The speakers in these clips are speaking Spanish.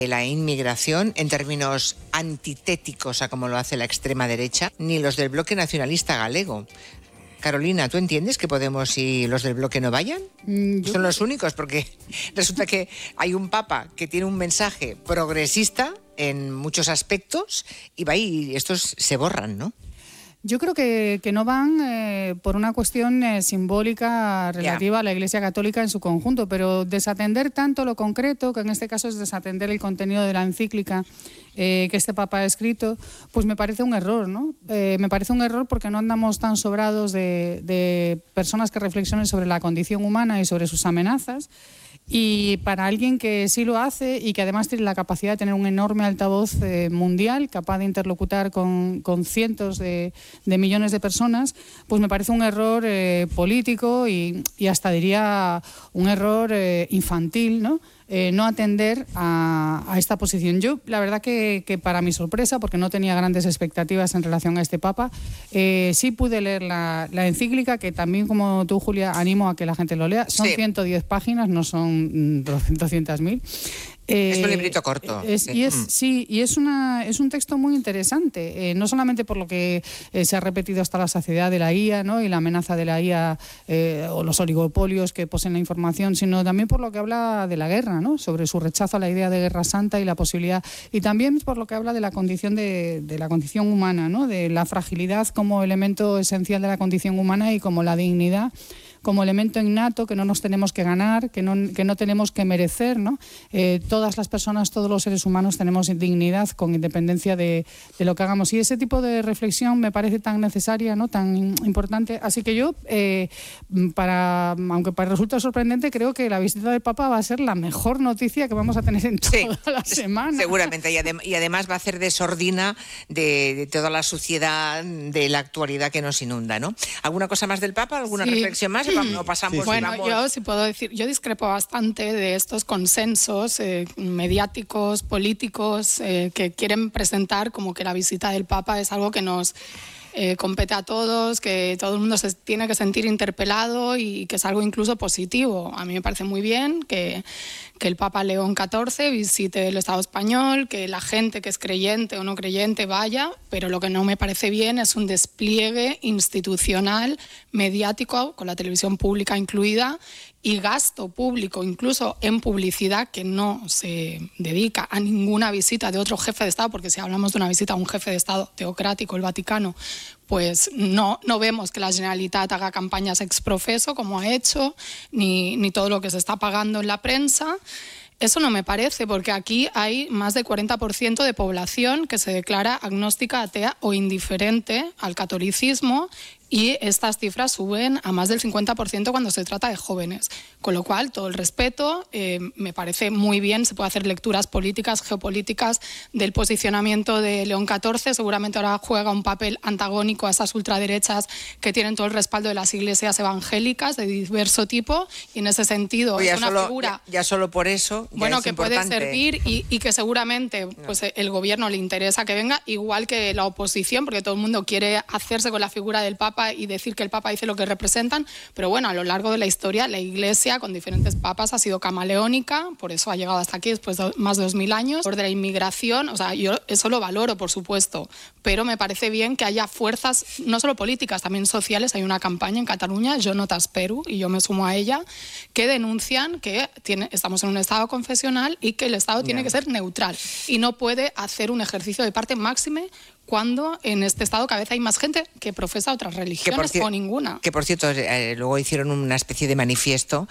la inmigración en términos antitéticos a como lo hace la extrema derecha, ni los del bloque nacionalista galego. Carolina, ¿tú entiendes que Podemos y los del bloque no vayan? Son los únicos, porque resulta que hay un papa que tiene un mensaje progresista en muchos aspectos y estos se borran, ¿no? Yo creo que no van por una cuestión simbólica relativa a la Iglesia Católica en su conjunto, pero desatender tanto lo concreto, que en este caso es desatender el contenido de la encíclica que este Papa ha escrito, pues me parece un error, ¿no? Me parece un error porque no andamos tan sobrados de personas que reflexionen sobre la condición humana y sobre sus amenazas. Y para alguien que sí lo hace y que además tiene la capacidad de tener un enorme altavoz mundial, capaz de interlocutar con cientos de millones de personas, pues me parece un error político y hasta diría un error infantil, ¿no? No atender a esta posición. Yo, la verdad que para mi sorpresa, porque no tenía grandes expectativas en relación a este Papa, sí pude leer la encíclica, que también, como tú, Julia, animo a que la gente lo lea. Son 110 páginas, no son 200.000. Es un librito corto. Y es un texto muy interesante, no solamente por lo que se ha repetido hasta la saciedad de la IA, ¿no? Y la amenaza de la IA o los oligopolios que poseen la información, sino también por lo que habla de la guerra, ¿no? Sobre su rechazo a la idea de guerra santa y la posibilidad, y también por lo que habla de la condición de la condición humana, ¿no? De la fragilidad como elemento esencial de la condición humana y como la dignidad como elemento innato que no nos tenemos que ganar, que no tenemos que merecer, ¿no? Todas las personas, todos los seres humanos tenemos dignidad con independencia de lo que hagamos. Y ese tipo de reflexión me parece tan necesaria, ¿no? Tan importante. Así que yo, aunque resulta sorprendente, creo que la visita del Papa va a ser la mejor noticia que vamos a tener en toda la semana. Seguramente. Y además va a hacer de sordina de toda la suciedad de la actualidad que nos inunda, ¿no? ¿Alguna cosa más del Papa? ¿Alguna reflexión más? No pasamos, bueno, yo sí puedo decir, yo discrepo bastante de estos consensos mediáticos, políticos, que quieren presentar como que la visita del Papa es algo que nos compete a todos, que todo el mundo se tiene que sentir interpelado y que es algo incluso positivo. A mí me parece muy bien que el Papa León XIV visite el Estado español, que la gente que es creyente o no creyente vaya, pero lo que no me parece bien es un despliegue institucional, mediático, con la televisión pública incluida, y gasto público, incluso en publicidad, que no se dedica a ninguna visita de otro jefe de Estado, porque si hablamos de una visita a un jefe de Estado teocrático, el Vaticano, pues no vemos que la Generalitat haga campañas ex profeso, como ha hecho, ni todo lo que se está pagando en la prensa. Eso no me parece, porque aquí hay más del 40% de población que se declara agnóstica, atea o indiferente al catolicismo, y estas cifras suben a más del 50% cuando se trata de jóvenes. Con lo cual, todo el respeto, me parece muy bien, se puede hacer lecturas políticas, geopolíticas del posicionamiento de León XIV, seguramente ahora juega un papel antagónico a esas ultraderechas que tienen todo el respaldo de las iglesias evangélicas de diverso tipo, y en ese sentido es una figura... Ya solo por eso bueno, que importante. puede servir y que seguramente pues, el gobierno le interesa que venga, igual que la oposición, porque todo el mundo quiere hacerse con la figura del Papa y decir que el Papa dice lo que representan, pero bueno, a lo largo de la historia la Iglesia con diferentes papas ha sido camaleónica, por eso ha llegado hasta aquí después de más de 2000 años. Por de la inmigración, o sea, yo eso lo valoro, por supuesto, pero me parece bien que haya fuerzas, no solo políticas, también sociales. Hay una campaña en Cataluña, Jo no t'espero, y yo me sumo a ella, que denuncian que estamos en un Estado confesional y que el Estado tiene que ser neutral y no puede hacer un ejercicio de parte máxime cuando en este Estado cada vez hay más gente que profesa otras religiones o ninguna. Que por cierto, luego hicieron una especie de manifiesto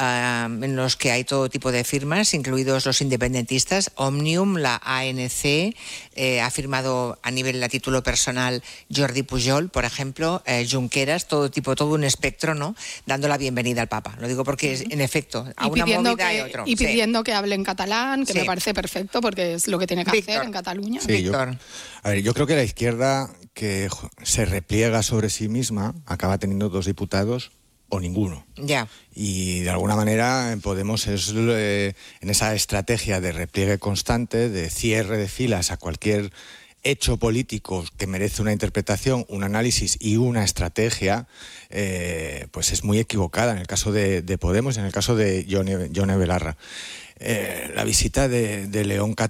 en los que hay todo tipo de firmas, incluidos los independentistas. Òmnium, la ANC, ha firmado a título personal Jordi Pujol, por ejemplo, Junqueras, todo un espectro, ¿no? Dando la bienvenida al Papa. Lo digo porque, en efecto, a una movida hay otro. Y pidiendo que hable en catalán, que me parece perfecto, porque es lo que tiene que hacer en Cataluña. Sí, Víctor. Yo creo que la izquierda que se repliega sobre sí misma acaba teniendo 2 diputados o ninguno. Ya. Y de alguna manera Podemos es en esa estrategia de repliegue constante, de cierre de filas a cualquier hecho político que merece una interpretación, un análisis y una estrategia, pues es muy equivocada en el caso de Podemos y en el caso de Yone Belarra. La visita de León